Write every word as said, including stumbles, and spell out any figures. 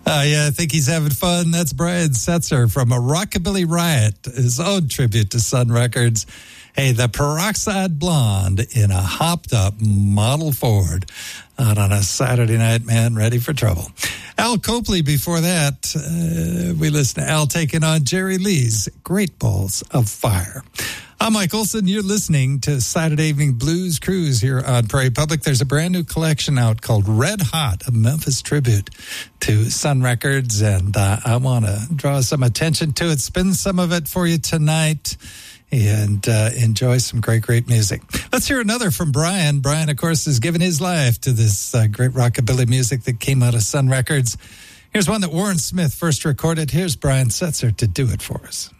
Uh, yeah, I think he's having fun. That's Brian Setzer from a Rockabilly Riot, his own tribute to Sun Records. Hey, the Peroxide Blonde in a hopped-up Model Ford out on a Saturday night, man, ready for trouble. Al Copley before that. Uh, we listen to Al taking on Jerry Lee's Great Balls of Fire. I'm Mike Olson. You're listening to Saturday Evening Blues Cruise here on Prairie Public. There's a brand new collection out called Red Hot, a Memphis tribute to Sun Records, and uh, I want to draw some attention to it, spin some of it for you tonight, and uh, enjoy some great, great music. Let's hear another from Brian. Brian, of course, has given his life to this uh, great rockabilly music that came out of Sun Records. Here's one that Warren Smith first recorded. Here's Brian Setzer to do it for us.